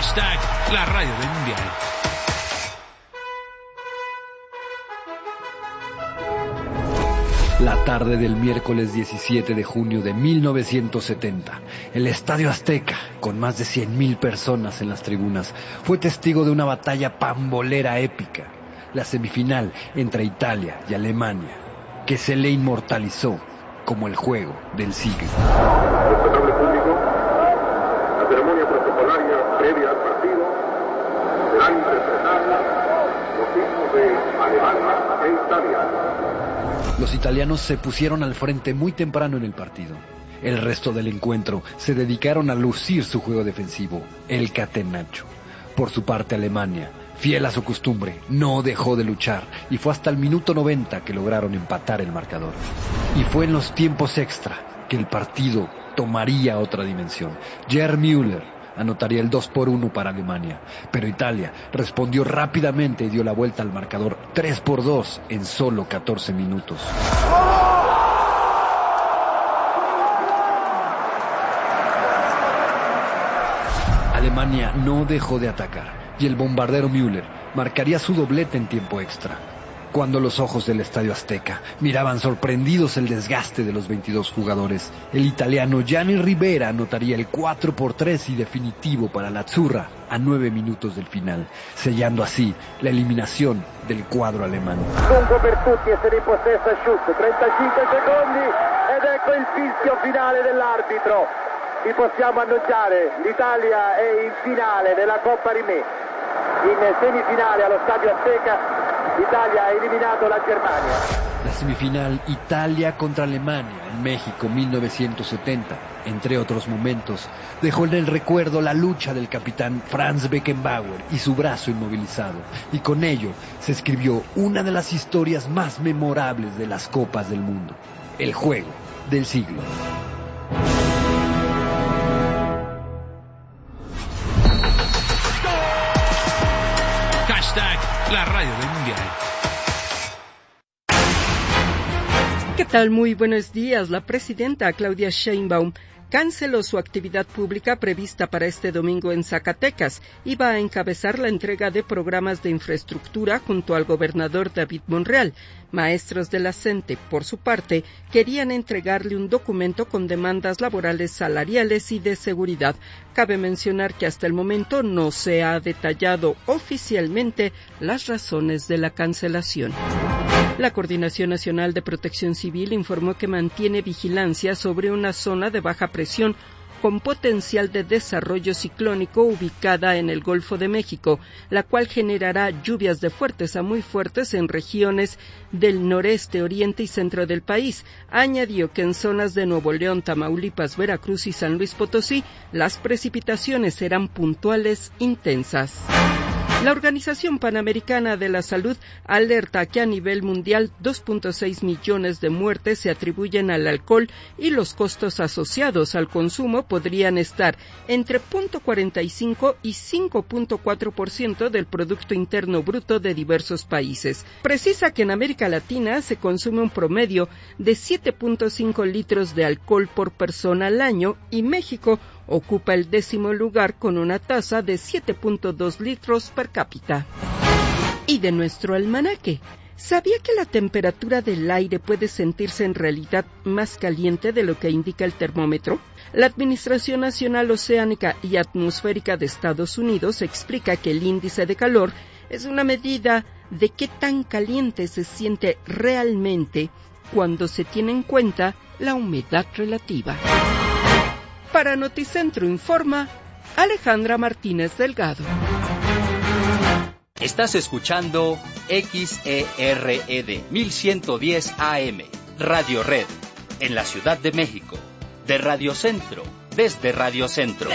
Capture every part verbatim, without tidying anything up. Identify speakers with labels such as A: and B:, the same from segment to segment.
A: Hashtag la radio del mundial.
B: La tarde del miércoles diecisiete de junio de mil novecientos setenta, el Estadio Azteca, con más de cien mil personas en las tribunas, fue testigo de una batalla pambolera épica, la semifinal entre Italia y Alemania, que se le inmortalizó como el juego del siglo.
C: Respetable público, la ceremonia protocolaria previa al partido será interpretada los himnos de Alemania e Italia.
B: Los italianos se pusieron al frente muy temprano en el partido. El resto del encuentro se dedicaron a lucir su juego defensivo, el catenaccio. Por su parte, Alemania, fiel a su costumbre, no dejó de luchar y fue hasta el minuto noventa que lograron empatar el marcador. Y fue en los tiempos extra que el partido tomaría otra dimensión. Gerd Müller anotaría el dos por uno para Alemania, pero Italia respondió rápidamente y dio la vuelta al marcador tres por dos en solo catorce minutos. Alemania no dejó de atacar y el bombardero Müller marcaría su doblete en tiempo extra. Cuando los ojos del Estadio Azteca miraban sorprendidos el desgaste de los veintidós jugadores, el italiano Gianni Rivera anotaría el cuatro por tres y definitivo para la Azzurra a nueve minutos del final, sellando así la eliminación del cuadro alemán.
D: Lungo per tutti, essere in possesso asciutto, trentacinque secondi ed ecco il fischio finale dell'arbitro. Vi possiamo annunciare, l'Italia è in finale della Coppa Rimè. In semifinale allo Stadio Azteca Italia ha eliminado la Germania.
B: La semifinal Italia contra Alemania en México mil novecientos setenta, entre otros momentos, dejó en el recuerdo la lucha del capitán Franz Beckenbauer y su brazo inmovilizado, y con ello se escribió una de las historias más memorables de las Copas del Mundo, el juego del siglo.
A: Hashtag la radio del mundial.
E: ¿Qué tal? Muy buenos días. La presidenta Claudia Sheinbaum canceló su actividad pública prevista para este domingo en Zacatecas y va a encabezar la entrega de programas de infraestructura junto al gobernador David Monreal. Maestros de la CENTE, por su parte, querían entregarle un documento con demandas laborales, salariales y de seguridad. Cabe mencionar que hasta el momento no se ha detallado oficialmente las razones de la cancelación. La Coordinación Nacional de Protección Civil informó que mantiene vigilancia sobre una zona de baja presión con potencial de desarrollo ciclónico ubicada en el Golfo de México, la cual generará lluvias de fuertes a muy fuertes en regiones del noreste, oriente y centro del país. Añadió que en zonas de Nuevo León, Tamaulipas, Veracruz y San Luis Potosí, las precipitaciones serán puntuales intensas. La Organización Panamericana de la Salud alerta que a nivel mundial dos punto seis millones de muertes se atribuyen al alcohol y los costos asociados al consumo podrían estar entre cero punto cuarenta y cinco y cinco punto cuatro por ciento del Producto Interno Bruto de diversos países. Precisa que en América Latina se consume un promedio de siete punto cinco litros de alcohol por persona al año y México ocupa el décimo lugar con una tasa de siete punto dos litros per cápita. Y de nuestro almanaque, ¿sabía que la temperatura del aire puede sentirse en realidad más caliente de lo que indica el termómetro? La Administración Nacional Oceánica y Atmosférica de Estados Unidos explica que el índice de calor es una medida de qué tan caliente se siente realmente cuando se tiene en cuenta la humedad relativa. Para Noticentro Informa, Alejandra Martínez Delgado.
F: Estás escuchando X E R E D mil ciento diez A M, Radio Red, en la Ciudad de México, de Radio Centro, desde Radio Centro.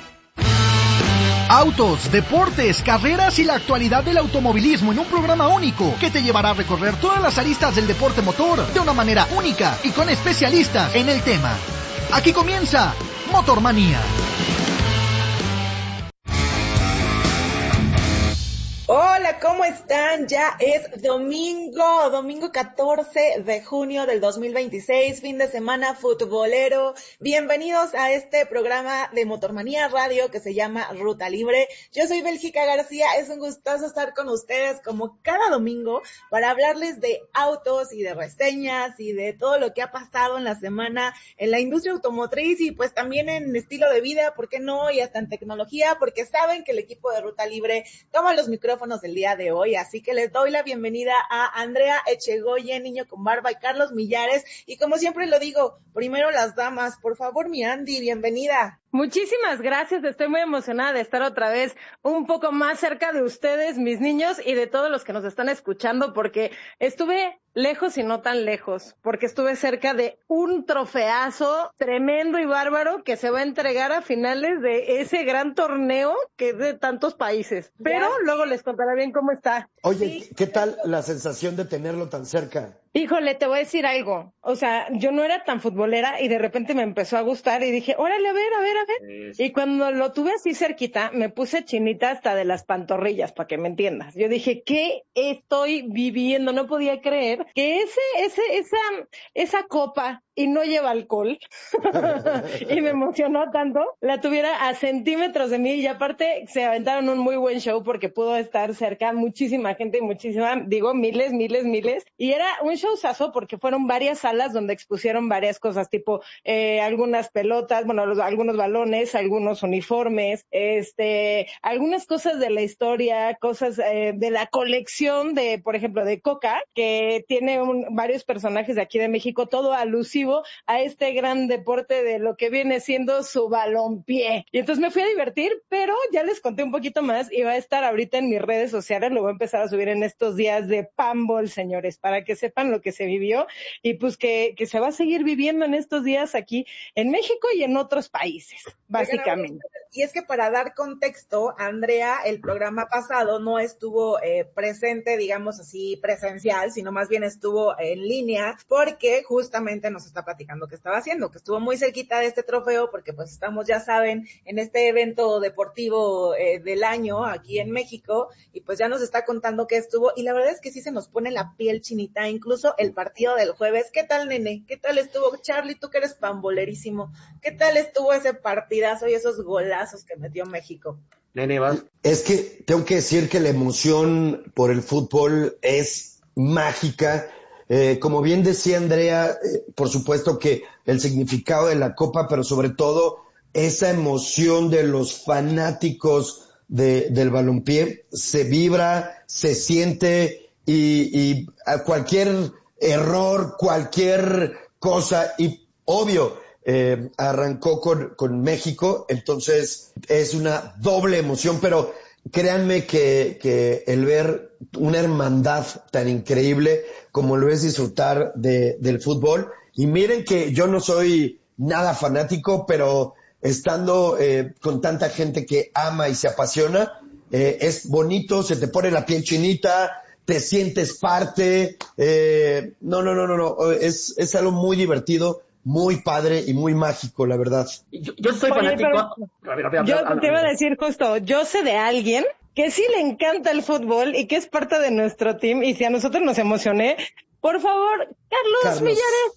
G: Autos, deportes, carreras y la actualidad del automovilismo en un programa único que te llevará a recorrer todas las aristas del deporte motor de una manera única y con especialistas en el tema. Aquí comienza Motormanía.
H: Hola hola, ¿cómo están? Ya es domingo, domingo catorce de junio del dos mil veintiséis, fin de semana futbolero. Bienvenidos a este programa de Motormanía Radio que se llama Ruta Libre. Yo soy Bélgica García, es un gustazo estar con ustedes como cada domingo para hablarles de autos y de reseñas y de todo lo que ha pasado en la semana en la industria automotriz y pues también en estilo de vida, ¿por qué no? Y hasta en tecnología, porque saben que el equipo de Ruta Libre toma los micrófonos el día de hoy, así que les doy la bienvenida a Andrea Echegoyen, Niño con Barba, y Carlos Millares, y como siempre lo digo, primero las damas, por favor, mi Andy, bienvenida.
I: Muchísimas gracias, estoy muy emocionada de estar otra vez un poco más cerca de ustedes, mis niños, y de todos los que nos están escuchando, porque estuve lejos y no tan lejos, porque estuve cerca de un trofeazo tremendo y bárbaro que se va a entregar a finales de ese gran torneo que es de tantos países, pero ya, luego les contaré bien cómo está.
J: Oye, sí. ¿Qué tal la sensación de tenerlo tan cerca?
I: Híjole, te voy a decir algo, o sea, yo no era tan futbolera y de repente me empezó a gustar y dije, órale, a ver, a ver, a ver. Sí. Y cuando lo tuve así cerquita, me puse chinita hasta de las pantorrillas, para que me entiendas. Yo dije, ¿qué estoy viviendo? No podía creer que ese, ese, esa, esa copa, y no lleva alcohol, y me emocionó tanto, la tuviera a centímetros de mí, y aparte se aventaron un muy buen show porque pudo estar cerca muchísima gente, muchísima, digo, miles, miles, miles, y era un showzazo porque fueron varias salas donde expusieron varias cosas, tipo, eh, algunas pelotas, bueno, los, algunos balones, algunos uniformes, este, algunas cosas de la historia, cosas eh, de la colección de, por ejemplo, de Coca, que tiene un, varios personajes de aquí de México, todo alusivo a este gran deporte de lo que viene siendo su balompié. Y entonces me fui a divertir, pero ya les conté un poquito más y va a estar ahorita en mis redes sociales, lo voy a empezar a subir en estos días de Pambol, señores, para que sepan lo que se vivió y pues que, que se va a seguir viviendo en estos días aquí en México y en otros países, básicamente.
H: Y es que para dar contexto, Andrea, el programa pasado no estuvo eh, presente, digamos así, presencial, sino más bien estuvo en línea, porque justamente nos está platicando qué estaba haciendo, que estuvo muy cerquita de este trofeo, porque pues estamos, ya saben, en este evento deportivo eh, del año aquí en México, y pues ya nos está contando qué estuvo, y la verdad es que sí se nos pone la piel chinita, incluso el partido del jueves. ¿Qué tal, nene? ¿Qué tal estuvo? Charlie, tú que eres pambolerísimo, ¿qué tal estuvo ese partidazo y esos golazos que metió México?
J: Nene, vas. Es que tengo que decir que la emoción por el fútbol es mágica. Eh, como bien decía Andrea, eh, por supuesto que el significado de la Copa, pero sobre todo esa emoción de los fanáticos de, del balompié se vibra, se siente y, y a cualquier error, cualquier cosa, y obvio, eh, arrancó con, con México, entonces es una doble emoción, pero créanme que, que el ver una hermandad tan increíble como lo es disfrutar de, del fútbol, y miren que yo no soy nada fanático, pero estando eh, con tanta gente que ama y se apasiona, eh, es bonito, se te pone la piel chinita, te sientes parte, eh, no, no, no, no, no, es, es algo muy divertido, muy padre y muy mágico, la verdad.
I: Yo, yo soy Oye, fanático. Pero, a ver, a ver, yo a ver, te iba a decir justo, yo sé de alguien que sí le encanta el fútbol y que es parte de nuestro team, y si a nosotros nos emocioné, por favor, Carlos, Carlos. Millares.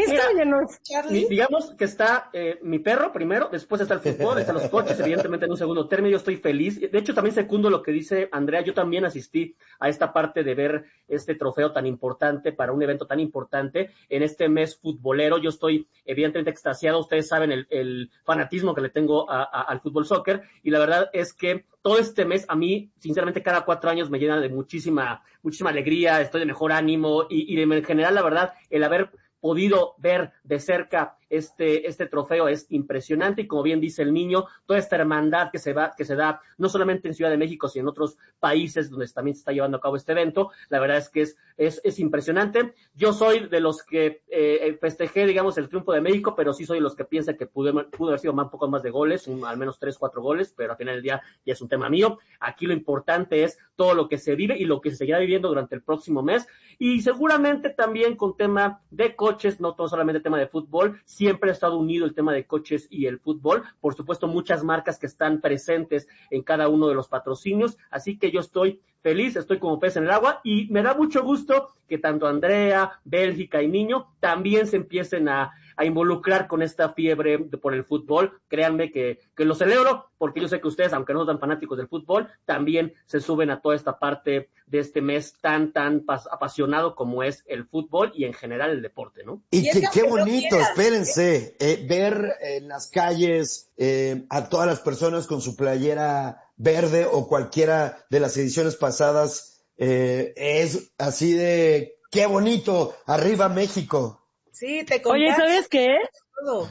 K: Mira, digamos que está eh, mi perro primero, después está el fútbol, están los coches, evidentemente en un segundo término. Yo estoy feliz. De hecho, también secundo lo que dice Andrea. Yo también asistí a esta parte de ver este trofeo tan importante para un evento tan importante en este mes futbolero. Yo estoy evidentemente extasiado. Ustedes saben el, el fanatismo que le tengo a, a, al fútbol soccer, y la verdad es que todo este mes a mí, sinceramente, cada cuatro años me llena de muchísima, muchísima alegría. Estoy de mejor ánimo y, y en general, la verdad, el haber podido ver de cerca este este trofeo es impresionante, y como bien dice el niño, toda esta hermandad que se va que se da no solamente en Ciudad de México, sino en otros países donde también se está llevando a cabo este evento, la verdad es que es es, es impresionante. Yo soy de los que eh, festejé, digamos, el triunfo de México, pero sí soy de los que piensa que pudo, pudo haber sido más, un poco más de goles, un, al menos tres, cuatro goles, pero al final del día ya es un tema mío. Aquí lo importante es todo lo que se vive y lo que se seguirá viviendo durante el próximo mes, y seguramente también con tema de coches, no todo solamente tema de fútbol. siempre ha estado unido el tema de coches y el fútbol, por supuesto muchas marcas que están presentes en cada uno de los patrocinios, así que yo estoy feliz, estoy como pez en el agua y me da mucho gusto que tanto Andrea, Bélgica y Niño también se empiecen a, a involucrar con esta fiebre de, por el fútbol. Créanme que, que lo celebro porque yo sé que ustedes, aunque no son fanáticos del fútbol, también se suben a toda esta parte de este mes tan, tan pas- apasionado como es el fútbol y en general el deporte, ¿no?
J: Y,
H: Y
J: que,
H: es que
J: qué
H: aunque no
J: bonito,
H: quieras,
J: espérense, eh, ver en las calles eh, a todas las personas con su playera verde o cualquiera de las ediciones pasadas, eh, es así de, qué bonito, arriba México.
H: Sí, te
I: Oye,
H: contagias
I: ¿sabes qué?
H: todo.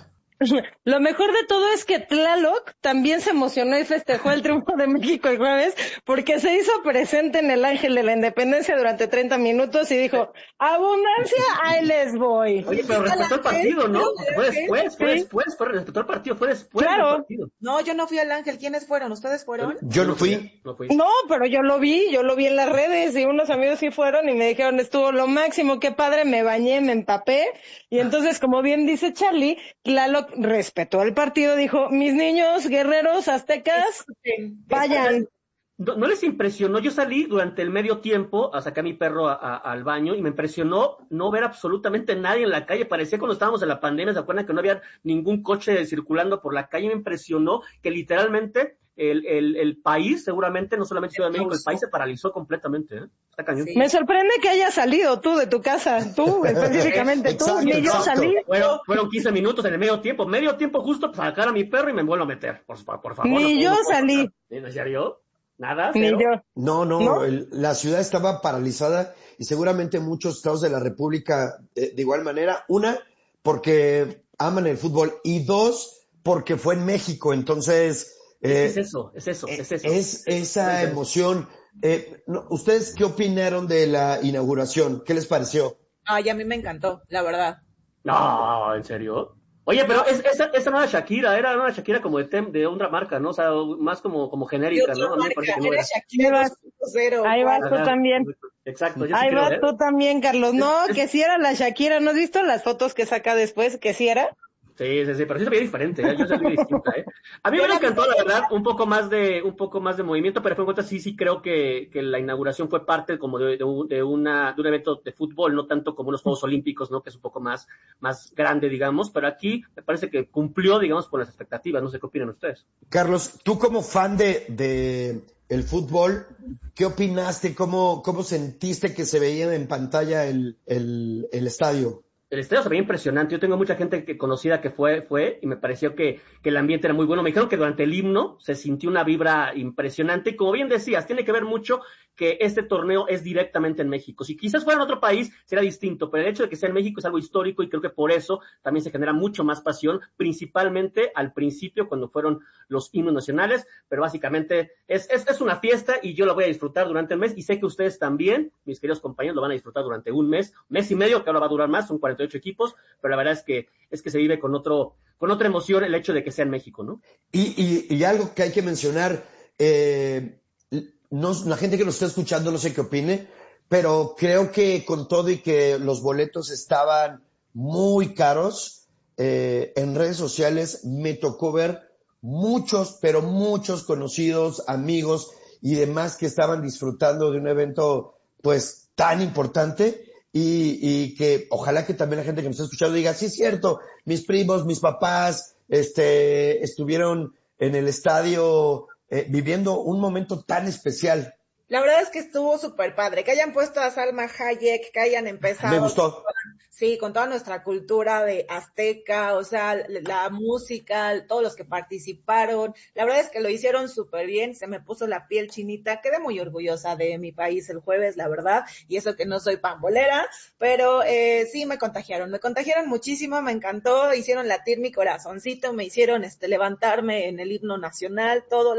I: Lo mejor de todo es que Tlaloc también se emocionó y festejó el triunfo de México el jueves porque se hizo presente en el Ángel de la Independencia durante treinta minutos y dijo, abundancia, ahí les voy.
K: Oye, pero respetó el partido, ¿no? Fue después, fue
I: Sí.
K: después, fue, respetó el partido, fue después
I: Claro.
K: del partido.
H: No, yo no fui al Ángel. ¿Quiénes fueron? ¿Ustedes fueron?
J: Yo no fui.
K: No fui.
I: No, pero yo lo vi, yo lo vi en las redes y unos amigos sí fueron y me dijeron, estuvo lo máximo, qué padre, me bañé, me empapé. Y entonces, como bien dice Charlie, Tlaloc respetó el partido, dijo, mis niños, guerreros, aztecas, vayan.
K: ¿No, no les impresionó? Yo salí durante el medio tiempo a sacar a mi perro a, a, al baño y me impresionó no ver absolutamente nadie en la calle. Parecía cuando estábamos en la pandemia, ¿se acuerdan que no había ningún coche circulando por la calle? Me impresionó que literalmente el, el, el país, seguramente, no solamente Ciudad de México, el país se paralizó completamente, ¿eh? Está cañón.
I: Me sorprende que hayas salido tú de tu casa, tú específicamente, tú,
J: Exacto,
I: ni yo
J: exacto.
I: salí.
K: Fueron, fueron quince minutos en el medio tiempo, medio tiempo justo para sacar a mi perro y me vuelvo a meter, por, por favor.
I: Ni
K: no
I: yo
K: puedo-
I: salí.
K: ¿En serio? ¿Nada?
I: Ni
K: ¿Cero?
I: yo.
J: No, no,
I: ¿No?
J: el- la ciudad estaba paralizada y seguramente muchos estados de la República eh, de igual manera. Una, porque aman el fútbol y dos, porque fue en México, entonces... eh,
K: Es eso, es eso, es eso.
J: Es esa
K: Es eso.
J: emoción. Eh, no, ¿ustedes qué opinaron de la inauguración? ¿Qué les pareció?
H: Ay, a mí me encantó, la verdad.
K: No, ¿en serio? Oye, pero es, esa, esa no era Shakira, era una Shakira como de, tem, de otra marca, ¿no? O sea, más como, como
H: De
K: genérica,
H: otra
K: ¿no? A mí me
H: marca,
K: parece que no
H: era
K: era.
H: Shakira dos punto cero.
I: Ahí vas tú
K: Ajá,
I: también.
K: Exacto, yo sí
I: Ahí
K: creo,
I: vas
K: ¿eh?
I: tú también, Carlos. No,
K: Es-
I: que si era la Shakira. ¿No has visto las fotos que saca después? Que si era.
K: Sí, sí, sí, pero sí se veía diferente, ¿eh? Yo se veía distinta, ¿eh? A mí me encantó, la verdad, un poco más de, un poco más de movimiento, pero fue en cuenta sí, sí creo que, que la inauguración fue parte como de, de, un, de una, de un evento de fútbol, no tanto como los Juegos Olímpicos, ¿no? Que es un poco más, más grande, digamos, pero aquí me parece que cumplió, digamos, con las expectativas, no sé qué opinan ustedes.
J: Carlos, tú como fan de, de el fútbol, ¿qué opinaste? ¿Cómo, cómo sentiste que se veía en pantalla el, el, el estadio?
K: El estadio se veía impresionante. Yo tengo mucha gente que conocida que fue, fue, y me pareció que, que el ambiente era muy bueno. Me dijeron que durante el himno se sintió una vibra impresionante. Y como bien decías, tiene que ver mucho que este torneo es directamente en México. Si quizás fuera en otro país, sería distinto, pero el hecho de que sea en México es algo histórico y creo que por eso también se genera mucho más pasión, principalmente al principio cuando fueron los himnos nacionales, pero básicamente es, es, es una fiesta y yo la voy a disfrutar durante el mes y sé que ustedes también, mis queridos compañeros, lo van a disfrutar durante un mes, mes y medio, que ahora va a durar más, son cuarenta y ocho equipos, pero la verdad es que es que se vive con otro con otra emoción el hecho de que sea en México, ¿no?
J: Y, y, y algo que hay que mencionar, eh, no, la gente que nos está escuchando no sé qué opine, pero creo que con todo y que los boletos estaban muy caros, eh, en redes sociales me tocó ver muchos, pero muchos conocidos, amigos y demás que estaban disfrutando de un evento pues tan importante. Y, y que ojalá que también la gente que nos está escuchando diga, sí es cierto, mis primos, mis papás, este, estuvieron en el estadio eh, viviendo un momento tan especial.
H: La verdad es que estuvo súper padre, que hayan puesto a Salma Hayek, que hayan empezado.
J: Me gustó.
H: Sí, con toda nuestra cultura de azteca, o sea, la música, todos los que participaron. La verdad es que lo hicieron súper bien, se me puso la piel chinita. Quedé muy orgullosa de mi país el jueves, la verdad, y eso que no soy pambolera, pero eh, sí me contagiaron, me contagiaron muchísimo, me encantó, hicieron latir mi corazoncito, me hicieron este levantarme en el himno nacional, todo.